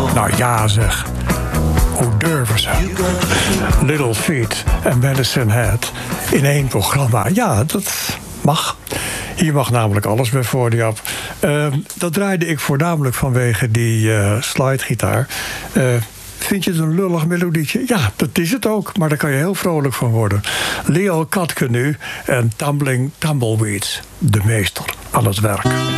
Nou ja zeg, hoe durven ze? Little Feat en Medicine Head in één programma. Ja, dat mag. Hier mag namelijk alles bij Fordiap. Dat draaide ik voornamelijk vanwege die slidegitaar. Vind je het een lullig melodietje? Ja, dat is het ook, maar daar kan je heel vrolijk van worden. Leo Katke nu en Tumbling Tumbleweeds, de meester aan het werk.